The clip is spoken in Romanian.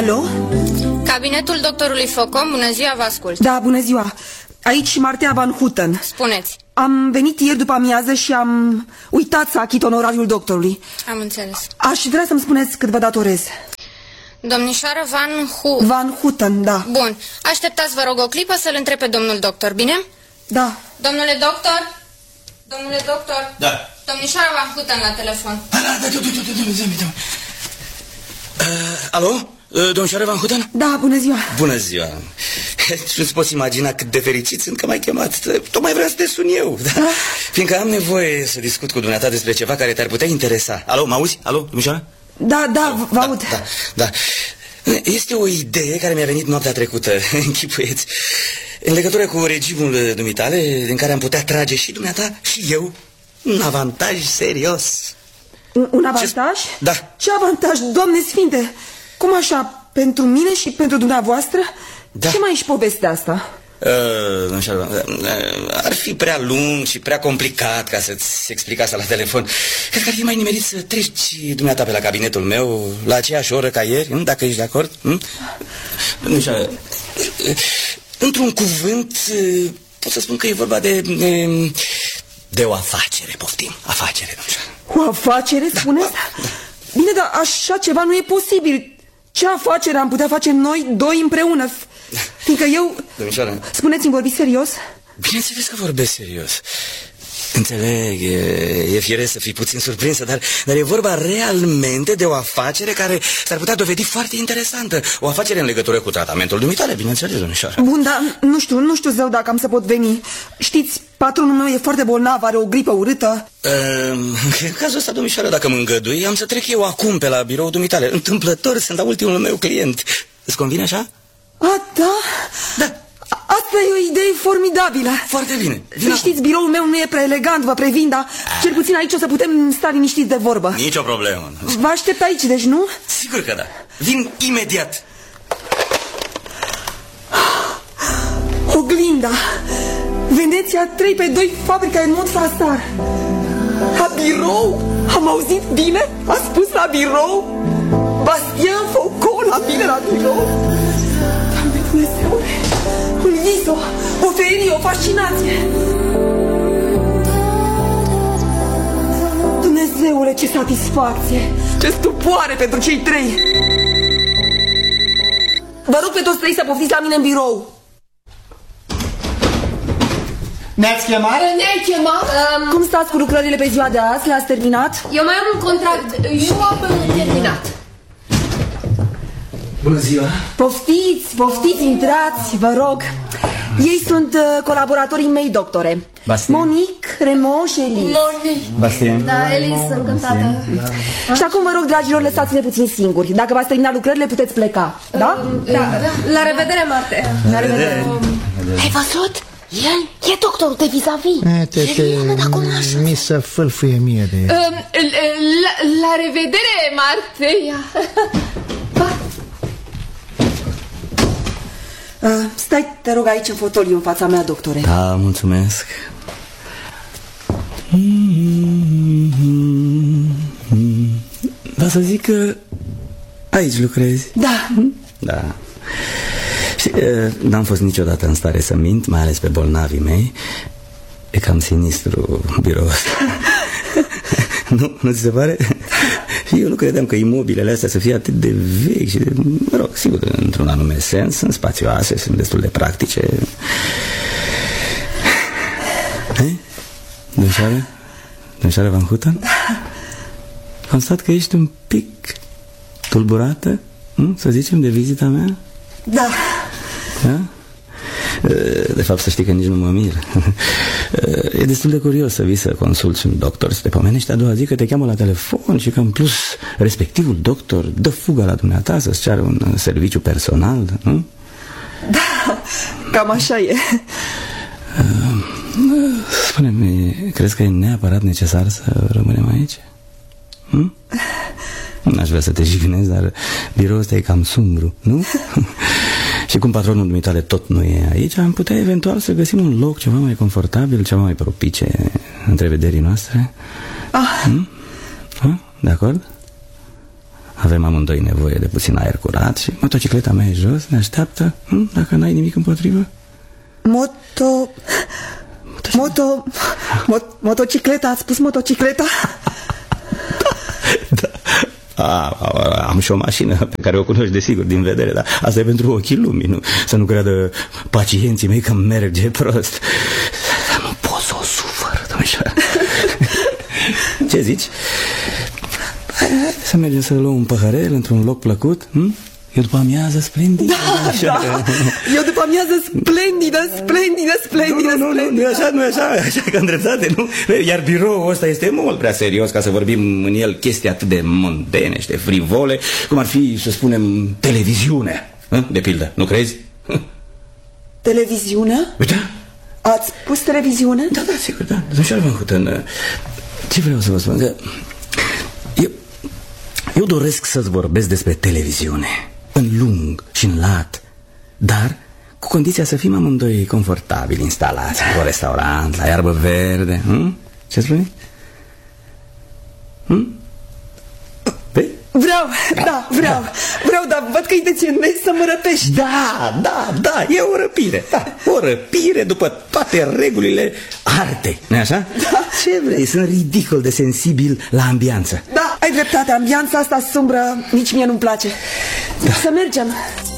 Alo? Cabinetul doctorului Focom, bună ziua, vă ascult. Da, bună ziua. Aici Martea Van Houten. Spuneți. Am venit ieri după amiază și am uitat să achit onorariul doctorului. Am înțeles. Aș vrea să-mi spuneți cât vă datorez. Domnișoară Van Houten, da. Bun. Așteptați, vă rog, o clipă să-l întreb pe domnul doctor, bine? Da. Domnule doctor? Domnule doctor? Da. Domnișoara Van Houten la telefon. Alo? Domnișoara Van Houten? Da, bună ziua. Bună ziua. Nu-ți poți imagina cât de fericit sunt că m-ai chemat. Tocmai vreau să te sun eu, da? Fiindcă am nevoie să discut cu dumneata despre ceva care te-ar putea interesa. Alo, mă auzi? Alo, domnișoara? Da, vă aud. Da. Este o idee care mi-a venit noaptea trecută, închipuieți, în legătură cu regimul dumitale, din care am putea trage și dumneata și eu un avantaj serios. Un avantaj? Da. Ce avantaj, Doamne Sfinte? Cum așa? Pentru mine și pentru dumneavoastră? Da. Ce mai ești povestea asta? Ar fi prea lung și prea complicat ca să-ți explic asta la telefon. Cred că ar fi mai nimerit să treci dumneata pe la cabinetul meu la aceeași oră ca ieri, dacă ești de acord. Într-un cuvânt, pot să spun că e vorba de o afacere, poftim. Afacere, domnișoară. O afacere, spuneți? Da. Bine, dar așa ceva nu e posibil. Ce afacere am putea face noi doi împreună? Fiindcă eu... Domnișoară... Spuneți-mi, vorbiți serios? Bineînțeles că vorbesc serios. Înțeleg, e firesc să fii puțin surprinsă, dar e vorba realmente de o afacere care s-ar putea dovedi foarte interesantă. O afacere în legătură cu tratamentul dumitale, bineînțeles, domnișoară. Bun, dar nu știu zău dacă am să pot veni. Știți, patronul meu e foarte bolnav, are o gripă urâtă. În cazul ăsta, domnișoară, dacă mă îngădui, am să trec eu acum pe la biroul dumitale. Întâmplător, sunt la ultimul meu client. Îți convine așa? Da? Da. Asta e o idee formidabilă. Foarte bine. Știți, biroul meu nu e prea elegant, vă previn, dar cel puțin aici o să putem sta liniștiți de vorbă. Nicio problemă. Vă aștept aici, deci nu? Sigur că da. Vin imediat. Oglinda. Veneția 3x2, fabrica în mod Fastar. La birou? Am auzit bine? A spus la birou? Bastien Foucault la mine la birou? Doamne Dumnezeule, un vis, o ferie, o fascinație. Dumnezeule, ce satisfacție, ce stupoare pentru cei trei. Vă rog pe toți trei să poftiți la mine în birou. Ne-ați chemat? Ne-ai chemat? Cum stați cu lucrările pe ziua de azi? Le-ați terminat? Eu mai am un contract, eu am terminat. Bună ziua. Poftiți, intrați, vă rog. Ei sunt colaboratorii mei, doctore. Bastien. Monique, Raymond și Elise. Bastien. Da, Elise, încântată. Da. Și acum, vă rog, dragilor, lăsați-ne puțin singuri. Dacă v-ați terminat lucrările, puteți pleca. Da? Da. La revedere, Marte. La revedere. Ai văzut? El e doctorul de vis-a-vis. Mi se fâlfâie mie de... La revedere, Marte. Stai, te rog, aici în fotoliu, în fața mea, doctore. Da, mulțumesc. Va să zic că aici lucrezi. Da. Da. Și n-am fost niciodată în stare să mint, mai ales pe bolnavii mei. E cam sinistru biroul ăsta. Nu ți se pare? Eu nu credeam că imobilele astea să fie atât de vechi și de, mă rog, sigur, într-un anume sens, sunt spațioase, sunt destul de practice. Domnișoară Van Houten? Constat că ești un pic tulburată, să zicem, de vizita mea? Da. Da? De fapt, să știi că nici nu mă mir. E destul de curios să vii să consulți un doctor, să te pomenești a doua zi că te cheamă la telefon și că în plus respectivul doctor dă fuga la dumneata să-ți ceară un serviciu personal, nu? Da, cam așa e. Spune-mi, crezi că e neapărat necesar să rămânem aici? N-aș vrea să te jignezi, dar biroul ăsta e cam sumbru, nu? Și cum patronul dumitale tot nu e aici, am putea eventual să găsim un loc ceva mai confortabil, ceva mai propice întrevederii noastre. De acord? Avem amândoi nevoie de puțin aer curat și motocicleta mea e jos, ne așteaptă, dacă n-ai nimic împotrivă. Motocicleta, ați spus motocicleta? Da. Am și o mașină pe care o cunoști desigur din vedere, dar asta e pentru ochii lumii, nu? Să nu creadă pacienții mei că merge prost. Dar nu pot să o sufăr, domnișoară. Ce zici? Să mergem să luăm un paharel într-un loc plăcut? Eu după amiază splendidă. Da. Eu după amiază splendidă. Nu e așa că am dreptate, nu? Iar biroul ăsta este mult prea serios ca să vorbim în el chestii atât de mondenește, frivole, cum ar fi, să spunem, televiziune, de pildă, nu crezi? Televiziune? Da. Ați spus televiziune? Da, sigur, da. Domnișoară Van Houten, ce vreau să vă spun? Că eu doresc să-ți vorbesc despre televiziune, în lung și în lat, dar cu condiția să fim amândoi confortabili instalați cu restaurant, la iarbă verde. Ce spui? Vreau, dar văd că intenționezi să mă răpești. Da, e o răpire. Da, o răpire după toate regulile artei, nu-i așa? Da. Ce vrei, sunt ridicol de sensibil la ambianță. Da, ai dreptate, ambianța asta sumbră nici mie nu-mi place. Să mergem.